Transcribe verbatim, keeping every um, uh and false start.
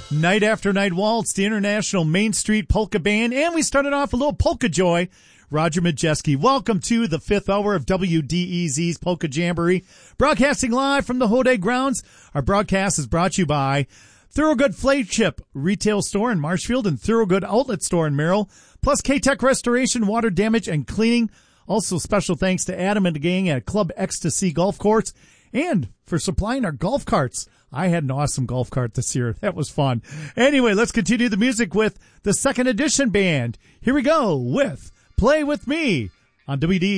Night After Night Waltz, the International Main Street Polka Band, and we started off a little polka joy. Roger Majeski, welcome to the fifth hour of W D E Z's Polka Jamboree, broadcasting live from the Hode grounds. Our broadcast is brought to you by Thorogood Flagship Retail Store in Marshfield and Thorogood Outlet Store in Merrill, plus K-Tech Restoration, Water Damage and Cleaning. Also special thanks to Adam and the gang at Club Ecstasy Golf Course, and for supplying our golf carts. I had an awesome golf cart this year. That was fun. Anyway, let's continue the music with the Second Edition Band. Here we go with Play With Me on W D E Z.